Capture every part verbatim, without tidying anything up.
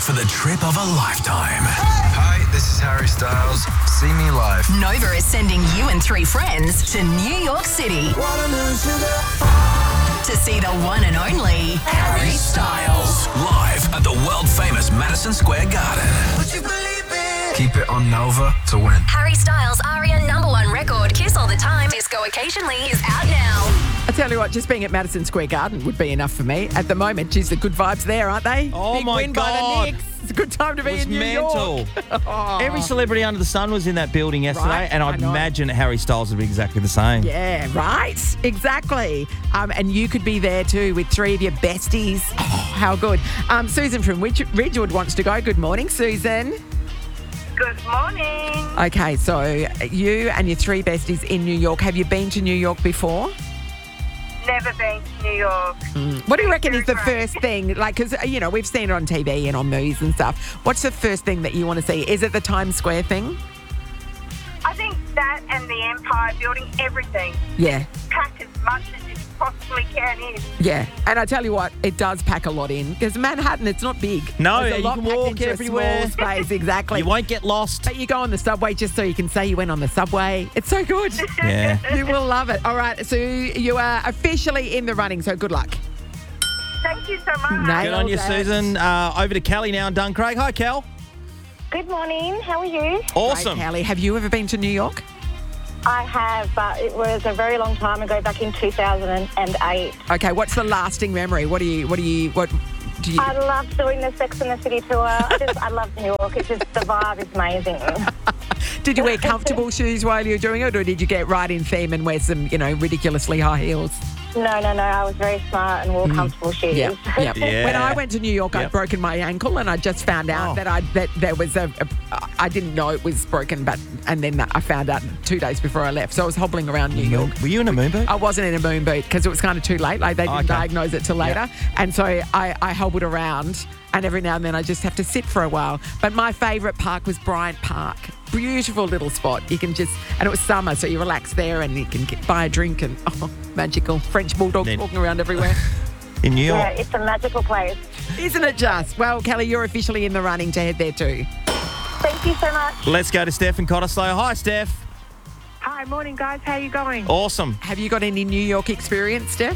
for the trip of a lifetime. Hi, this is Harry Styles. See me live. Nova is sending you and three friends to New York City to see the one and only Harry Styles. Live at the world-famous Madison Square Garden. Would you believe it? Keep it on Nova to win. Harry Styles' Aria number one record, Kiss All the Time, Disco Occasionally, is out now. I tell you what, just being at Madison Square Garden would be enough for me. At the moment, geez, the good vibes there, aren't they? Oh, Big my win by God. the Knicks. It's a good time to be It was in New mental. York. Oh. Every celebrity under the sun was in that building yesterday, Right, and I I'd know. imagine Harry Styles would be exactly the same. Yeah, right. Exactly. Um, and you could be there too with three of your besties. Oh, how good. Um, Susan from Ridge- Ridgewood wants to go. Good morning, Susan. Good morning. Okay, so you and your three besties in New York. Have you been to New York before? Never been to New York. What do you reckon is the Very first thing? Like, because, you know, we've seen it on T V and on movies and stuff. What's the first thing that you want to see? Is it the Times Square thing? I think that and the Empire Building, everything. Yeah. Pack as much as you possibly can in. Yeah, and I tell you what, it does pack a lot in because Manhattan, it's not big. No, There's a you lot can packed walk into a everywhere. small space, exactly. You won't get lost. But you go on the subway just so you can say you went on the subway. It's so good. Yeah. You will love it. All right, so you are officially in the running, so good luck. Thank you so much. Nailed Good on you, it. Susan. Uh, over to Kelly now in Duncraig. Hi, Kel. Good morning. How are you? Awesome. Right, Callie, have you ever been to New York? I have, but it was a very long time ago, back in two thousand eight. Okay, what's the lasting memory? What do you, what do you, what do you... I loved doing the Sex and the City tour. I just, I love New York. It's just, the vibe is amazing. Did you wear comfortable shoes while you were doing it, or did you get right in theme and wear some, you know, ridiculously high heels? No, no, no. I was very smart and wore comfortable shoes. Yeah, yeah. Yeah. When I went to New York, I'd Yep. broken my ankle, and I just found out Oh. that I that there was a, a. I didn't know it was broken, but and then I found out two days before I left. So I was hobbling around New York. Were you in a moon boot? I wasn't in a moon boot because it was kind of too late. Like they didn't Okay. diagnose it till later, and so I, I hobbled around. And every now and then I just have to sit for a while. But my favourite park was Bryant Park. Beautiful little spot. You can just, and it was summer, so you relax there and you can get, buy a drink and, oh, magical. French bulldogs Then- walking around everywhere. In New Yeah, York. it's a magical place. Isn't it just? Well, Kelly, you're officially in the running to head there too. Thank you so much. Let's go to Steph in Cottesloe. Hi, Steph. Hi, morning, guys. How you going? Awesome. Have you got any New York experience, Steph?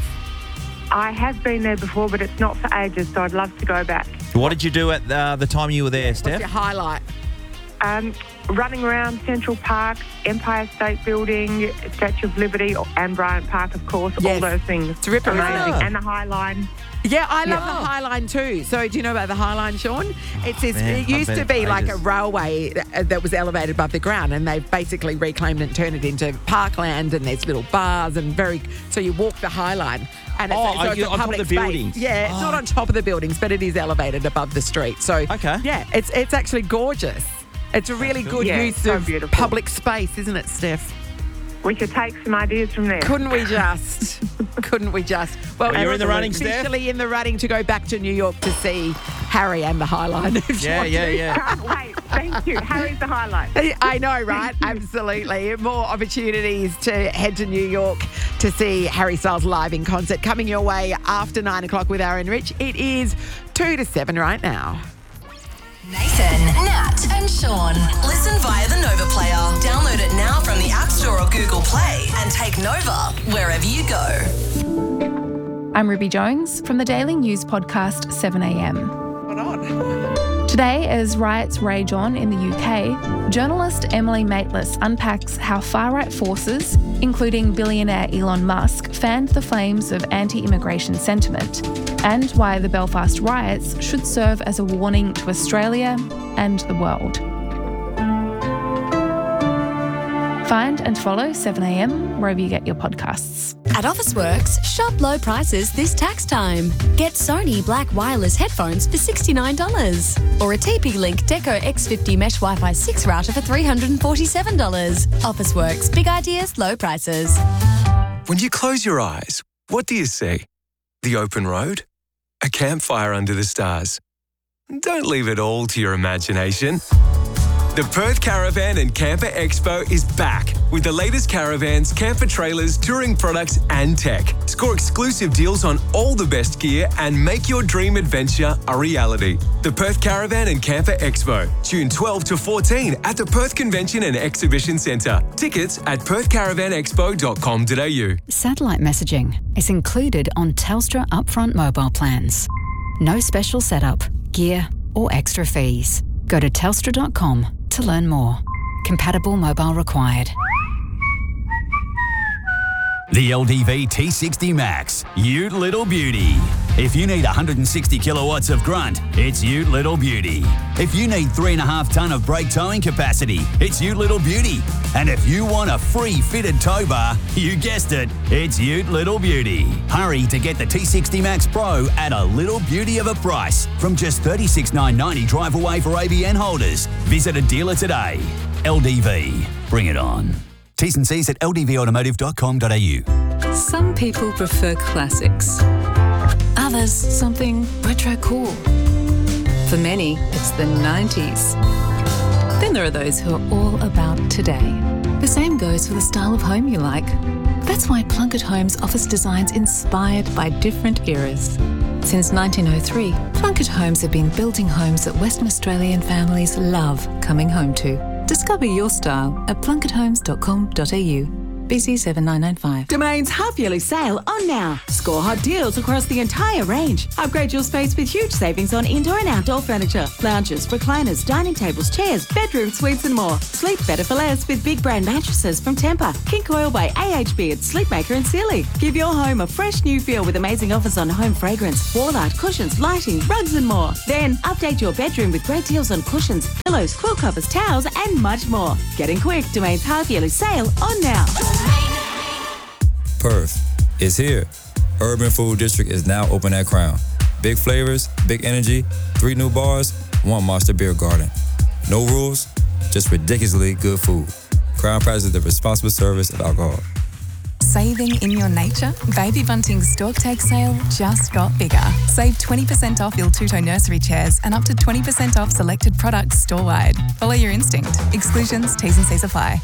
I have been there before, but it's not for ages, so I'd love to go back. What did you do at uh, the time you were there, What's Steph? your highlight? Um, running around Central Park, Empire State Building, Statue of Liberty, and Bryant Park, of course, Yes. all those things. It's a ripper, isn't Amazing. it? And the High Line. Yeah, I love Yeah. the High Line too. So do you know about the High Line, Sean? It's this, man, it I've used been to be for like a ages. railway that that was elevated above the ground, and they've basically reclaimed it and turned it into parkland, and there's little bars and very, so you walk the High Line. And Oh, so are it's you a on top of public the space. buildings? Yeah, it's not Oh. on top of the buildings, but it is elevated above the street. So Okay. yeah, it's it's actually gorgeous. It's a really good. good Yeah, use so of beautiful. public space, isn't it, Steph? We could take some ideas from there. Couldn't we just? Couldn't we just? Well, Well, you're in the running, Steph. officially in the running to go back to New York to see Harry and the High Line. if you Yeah, want yeah, to. yeah. Can't wait. Thank you. Harry's the highlight. I know, right? Absolutely. More opportunities to head to New York to see Harry Styles live in concert coming your way after nine o'clock with Aaron Rich. It is two to seven right now. Nathan, Nat, and Sean. Listen via the Nova Player. Download it now from the App Store or Google Play and take Nova wherever you go. I'm Ruby Jones from the Daily News podcast seven a m. What on? Today, as riots rage on in the U K, journalist Emily Maitlis unpacks how far-right forces, including billionaire Elon Musk, fanned the flames of anti-immigration sentiment, and why the Belfast riots should serve as a warning to Australia and the world. Find and follow seven a m wherever you get your podcasts. At Officeworks, shop low prices this tax time. Get Sony Black Wireless headphones for sixty-nine dollars or a T P-Link Deco X fifty Mesh Wi-Fi six router for three hundred forty-seven dollars. Officeworks, big ideas, low prices. When you close your eyes, what do you see? The open road? A campfire under the stars? Don't leave it all to your imagination. The Perth Caravan and Camper Expo is back with the latest caravans, camper trailers, touring products and tech. Score exclusive deals on all the best gear and make your dream adventure a reality. The Perth Caravan and Camper Expo, June twelfth to fourteen at the Perth Convention and Exhibition Centre. Tickets at perth caravan expo dot com dot a u. Satellite messaging is included on Telstra upfront mobile plans. No special setup, gear or extra fees. Go to telstra dot com to learn more. Compatible mobile required. The L D V T sixty Max, Ute Little Beauty. If you need one hundred sixty kilowatts of grunt, it's Ute Little Beauty. If you need three and a half tonne of brake towing capacity, it's Ute Little Beauty. And if you want a free fitted tow bar, you guessed it, it's Ute Little Beauty. Hurry to get the T sixty Max Pro at a little beauty of a price from just thirty-six thousand nine hundred ninety drive away for A B N holders. Visit a dealer today. L D V, bring it on. T's and C's at l d v automotive dot com dot a u. Some people prefer classics. Others, something retro cool. For many, it's the nineties. Then there are those who are all about today. The same goes for the style of home you like. That's why Plunkett Homes offers designs inspired by different eras. Since nineteen oh three, Plunkett Homes have been building homes that Western Australian families love coming home to. Discover your style at plunkett homes dot com dot a u. B C seven nine nine five. Domain's half-yearly sale on now. Score hot deals across the entire range. Upgrade your space with huge savings on indoor and outdoor furniture, lounges, recliners, dining tables, chairs, bedroom suites and more. Sleep better for less with big brand mattresses from Tempur, King Coil by A H B, Sleepmaker and Sealy. Give your home a fresh new feel with amazing offers on home fragrance, wall art, cushions, lighting, rugs and more. Then update your bedroom with great deals on cushions, pillows, quilt covers, towels and much more. Get in quick. Domain's half-yearly sale on now. Perth is here. Urban Food District is now open at Crown. Big flavors, big energy, three new bars, one Monster Beer Garden. No rules, just ridiculously good food. Crown prizes the responsible service of alcohol. Saving in your nature? Baby Bunting's Stork Take sale just got bigger. Save twenty percent off Il Tutto nursery chairs and up to twenty percent off selected products store-wide. Follow your instinct. Exclusions, T's and C's apply.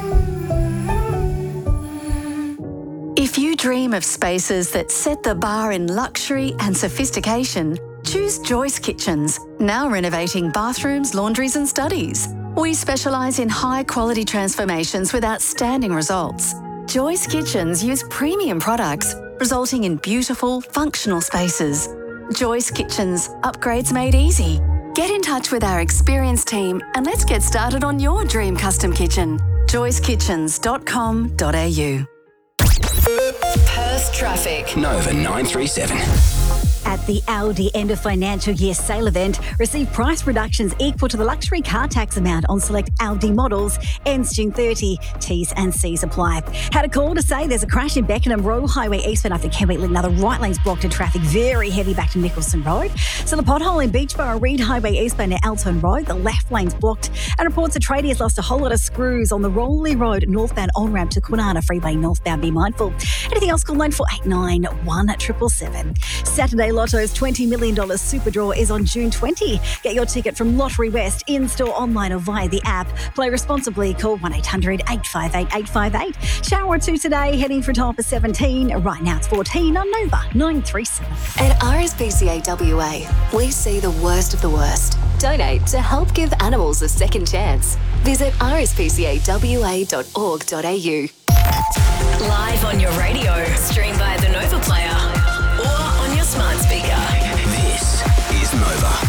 If you dream of spaces that set the bar in luxury and sophistication, choose Joyce Kitchens, now renovating bathrooms, laundries and studies. We specialise in high-quality transformations with outstanding results. Joyce Kitchens use premium products, resulting in beautiful, functional spaces. Joyce Kitchens, upgrades made easy. Get in touch with our experienced team and let's get started on your dream custom kitchen. joyce kitchens dot com dot a u. Perth traffic. Nova nine three seven. At the Audi end of financial year sale event, receive price reductions equal to the luxury car tax amount on select Audi models. Ends June thirtieth. T's and C's apply. Had a call to say there's a crash in Beckenham Royal Highway eastbound after Kenwick Link. Now the right lane's blocked to traffic, very heavy back to Nicholson Road. So the pothole in Beachborough Reed Highway eastbound near Alton Road, the left lane's blocked. And reports a tradie has lost a whole lot of screws on the Rolly Road northbound on-ramp to Kwinana Freeway northbound. Be mindful. Anything else, call nine four eight nine, one seven seven seven. Saturday Lotto's twenty million dollars super draw is on June twentieth. Get your ticket from Lottery West, in-store, online or via the app. Play responsibly. Call one eight hundred, eight five eight, eight five eight. Shower or two today, heading for a top of seventeen. Right now it's fourteen on Nova nine three seven. At R S P C A W A, we see the worst of the worst. Donate to help give animals a second chance. Visit r s p c a w a dot org dot a u. Live on your radio, stream via the Nova Player or on your smart speaker. This is Nova.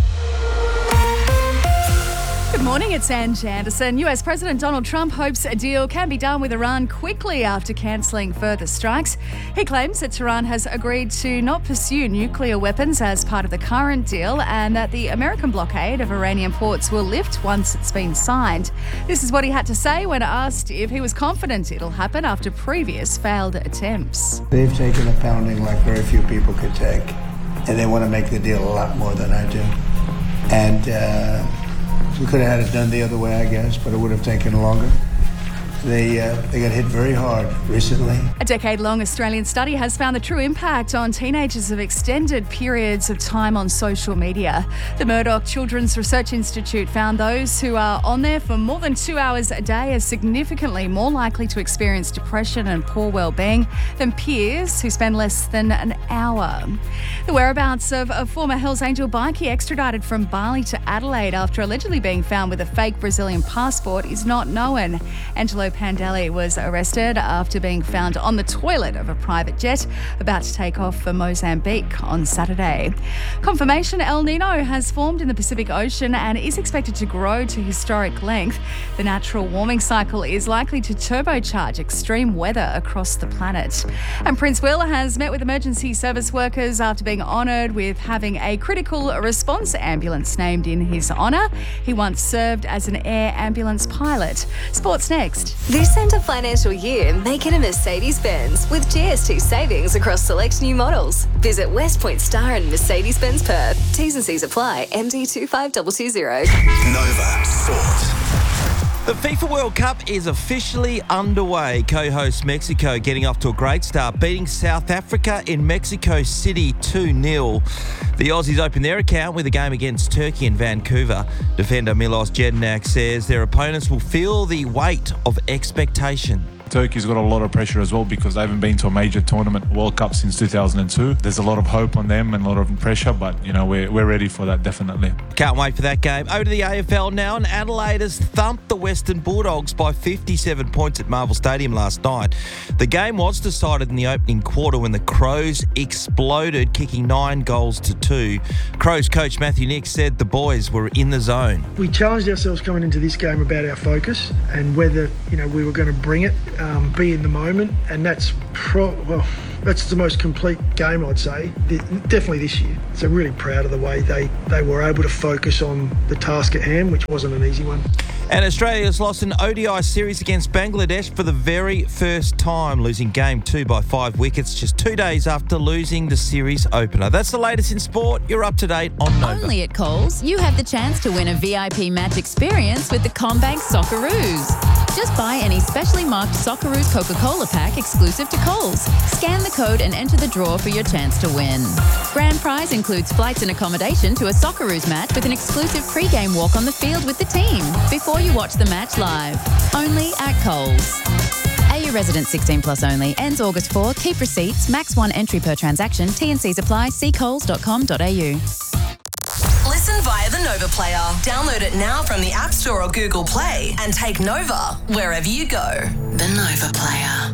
Good morning, it's Ange Anderson. U S President Donald Trump hopes a deal can be done with Iran quickly after cancelling further strikes. He claims that Tehran has agreed to not pursue nuclear weapons as part of the current deal and that the American blockade of Iranian ports will lift once it's been signed. This is what he had to say when asked if he was confident it'll happen after previous failed attempts. They've taken a pounding like very few people could take, and they want to make the deal a lot more than I do. And uh, we could have had it done the other way, I guess, but it would have taken longer. They uh, they got hit very hard recently. A decade-long Australian study has found the true impact on teenagers of extended periods of time on social media. The Murdoch Children's Research Institute found those who are on there for more than two hours a day are significantly more likely to experience depression and poor well-being than peers who spend less than an hour. The whereabouts of a former Hells Angel bikie extradited from Bali to Adelaide after allegedly being found with a fake Brazilian passport is not known. Angelo Pandeli was arrested after being found on the toilet of a private jet about to take off for Mozambique on Saturday. Confirmation El Nino has formed in the Pacific Ocean and is expected to grow to historic length. The natural warming cycle is likely to turbocharge extreme weather across the planet. And Prince Will has met with emergency service workers after being honoured with having a critical response ambulance named in his honour. He once served as an air ambulance pilot. Sports next. This end of financial year, make it a Mercedes-Benz with G S T savings across select new models. Visit West Point Star and Mercedes-Benz Perth. T's and C's apply. M D two five two two zero. Nova Sport. The FIFA World Cup is officially underway. Co-host Mexico getting off to a great start, beating South Africa in Mexico City two nil. The Aussies open their account with a game against Turkey in Vancouver. Defender Milos Jednak says their opponents will feel the weight of expectation. Turkey's got a lot of pressure as well because they haven't been to a major tournament, World Cup, since two thousand two. There's a lot of hope on them and a lot of pressure, but, you know, we're, we're ready for that, definitely. Can't wait for that game. Over to the A F L now, and Adelaide has thumped the Western Bulldogs by fifty-seven points at Marvel Stadium last night. The game was decided in the opening quarter when the Crows exploded, kicking nine goals to two. Crows coach Matthew Nicks said the boys were in the zone. We challenged ourselves coming into this game about our focus and whether, you know, we were going to bring it. Um, be in the moment, and that's pro- well, that's the most complete game, I'd say, th- definitely this year. So really proud of the way they, they were able to focus on the task at hand, which wasn't an easy one. And Australia's lost an O D I series against Bangladesh for the very first time, losing game two by five wickets just two days after losing the series opener. That's the latest in sport. You're up to date on Nova. Only at Coles, you have the chance to win a V I P match experience with the CommBank Socceroos. Just buy any specially marked Socceroos Coca-Cola pack exclusive to Coles. Scan the code and enter the draw for your chance to win. Grand prize includes flights and accommodation to a Socceroos match with an exclusive pre-game walk on the field with the team before you watch the match live. Only at Coles. A U resident sixteen plus only. Ends August fourth. Keep receipts. Max one entry per transaction. T and Cs apply. See coles dot com dot a u. Listen via the Nova Player. Download it now from the App Store or Google Play and take Nova wherever you go. The Nova Player.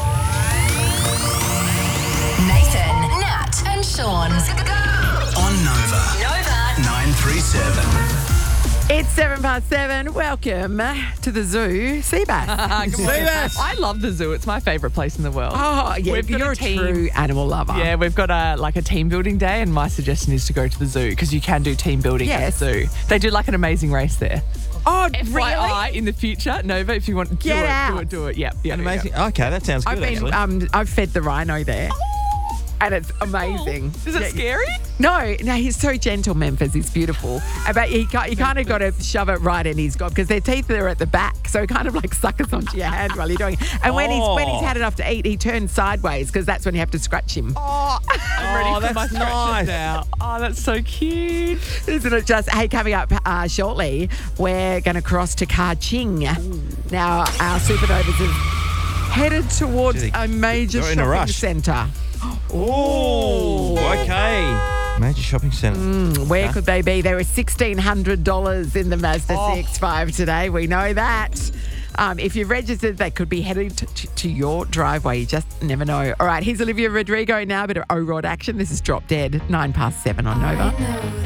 Nathan, Nat, and Sean. On Nova. Nova. nine three seven. It's seven past seven. Welcome to the zoo, Seabass. Good morning. I love the zoo. It's my favourite place in the world. Oh, yeah, We've got you're a, team- true animal lover. Yeah, we've got a like a team building day, and my suggestion is to go to the zoo because you can do team building Yes. at the zoo. They do like an amazing race there. Oh, F Y I in the future, Nova, if you want to do Get it, out. do it, do it. Yep, yep, An yep. amazing. Okay, that sounds good. I've been, actually. um, I've fed the rhino there. And it's amazing. Is it Yeah. scary? No, no, he's so gentle, Memphis. He's beautiful. But you, can't, you kind of got to shove it right in his gob because their teeth are at the back. So he kind of like suckers onto your hand while you're doing it. And when, he's, when he's had enough to eat, he turns sideways because that's when you have to scratch him. Oh, I'm ready Oh, for that's my scratches nice. now. Oh, that's so cute. Isn't it just? Hey, coming up uh, shortly, we're going to cross to Kaching. Now, our supernovas have headed towards Gee, a major they're in a shopping rush. centre. Oh, okay. Major shopping centre. Mm, where Okay. could they be? There was sixteen hundred dollars in the Mazda Oh. C X five today. We know that. Um, if you've registered, they could be headed to, to, to your driveway. You just never know. All right, here's Olivia Rodrigo now. A bit of O-Rod action. This is Drop Dead, nine past seven on Nova.